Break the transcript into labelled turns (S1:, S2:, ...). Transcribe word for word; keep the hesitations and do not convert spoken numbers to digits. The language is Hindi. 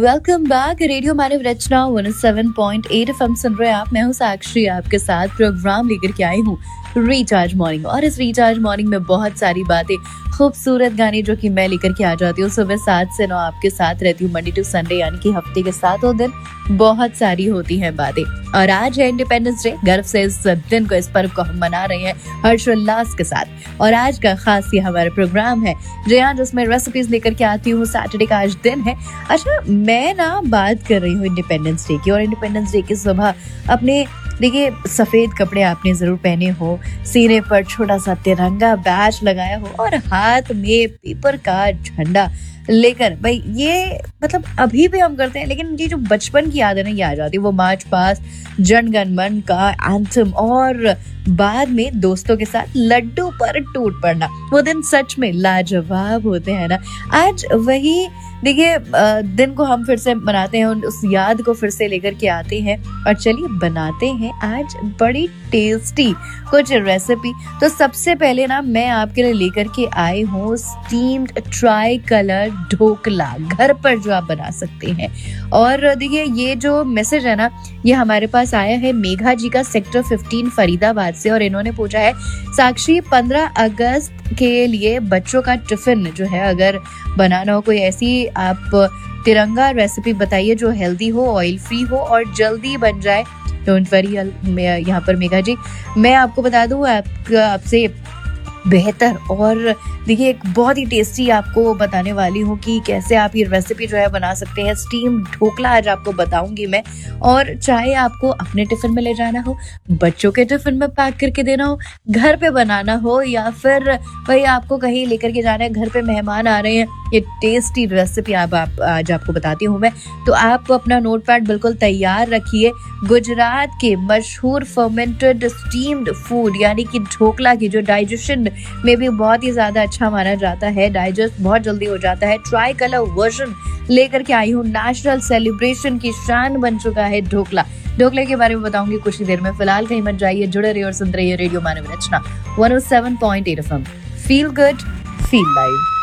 S1: Welcome back. रेडियो मानव रचना one O seven point eight FM सुन रहे हैं आप। मैं हूँ साक्षी, आपके साथ प्रोग्राम लेकर के आई हूँ रिचार्ज मॉर्निंग। और इस रिचार्ज मॉर्निंग में बहुत सारी बातें, खूबसूरत गाने जो कि मैं लेकर के आ जाती हूँ सुबह सात से नौ आपके साथ रहती हूँ, मंडे टू संडे, यानी कि हफ्ते के सातों दिन बहुत सारी होती हैं बातें। और आज है इंडिपेंडेंस डे। गर्व से इस दिन को, इस पर्व को हम मना रहे हैं हर्षोल्लास के साथ। और आज का खास ये हमारा प्रोग्राम है जो यहाँ जिसमें रेसिपीज लेकर के आती हूँ। सैटरडे का आज दिन है। अच्छा, मैं ना बात कर रही हूँ इंडिपेंडेंस डे की। और इंडिपेंडेंस डे की सुबह अपने, देखिए, सफेद कपड़े आपने जरूर पहने हो, सीने पर छोटा सा तिरंगा बैच लगाया हो और हाथ में पेपर का झंडा लेकर, भाई ये मतलब अभी भी हम करते हैं, लेकिन ये जो बचपन की याद है ना, ये आ जाती है। वो मार्च पास्ट, जन गण मन का एंथम और बाद में दोस्तों के साथ लड्डू पर टूट पड़ना, वो दिन सच में लाजवाब होते हैं ना। आज वही, देखिए, दिन को हम फिर से मनाते हैं, उस याद को फिर से लेकर के आते हैं और चलिए बनाते हैं आज बड़ी टेस्टी कुछ रेसिपी। तो सबसे पहले ना मैं आपके लिए लेकर के आई हूँ स्टीम्ड ट्राई कलर ढोकला, घर पर जो आप बना सकते हैं। और देखिए, ये जो मैसेज है ना, ये हमारे पास आया है मेघा जी का, सेक्टर फिफ्टीन फरीदाबाद से। और इन्होंने पूछा है, साक्षी पंद्रह अगस्त के लिए बच्चों का टिफिन जो है अगर बनाना हो, कोई ऐसी आप तिरंगा रेसिपी बताइए जो हेल्दी हो, ऑयल फ्री हो और जल्दी बन जाए। डोंट वरी यहाँ पर मेघा जी, मैं आपको बता दूं आप आपसे बेहतर और देखिए एक बहुत ही टेस्टी आपको बताने वाली हूँ कि कैसे आप ये रेसिपी जो है बना सकते हैं। स्टीम ढोकला आज आपको बताऊंगी मैं। और चाहे आपको अपने टिफिन में ले जाना हो, बच्चों के टिफिन में पैक करके देना हो, घर पे बनाना हो, या फिर भाई आपको कहीं लेकर के जाना है, घर पे मेहमान आ रहे हैं, ये टेस्टी रेसिपी आप, आप आज आपको बताती हूँ मैं। तो आप अपना नोट पैड बिल्कुल तैयार रखिए। गुजरात के मशहूर फर्मेंटेड स्टीम्ड फूड यानी कि ढोकला की, जो डाइजेशन में भी बहुत ही ज्यादा अच्छा माना जाता है, डाइजेस्ट बहुत जल्दी हो जाता है, ट्राई कलर वर्जन लेकर के आई हूँ। नेशनल सेलिब्रेशन की शान बन चुका है ढोकला। ढोकले के बारे में बताऊंगी कुछ ही देर में। फिलहाल कहीं मत जाइए, जुड़े रहिए और सुनते रहिए रेडियो मानव रचना one O seven point eight FM. Feel good, feel live.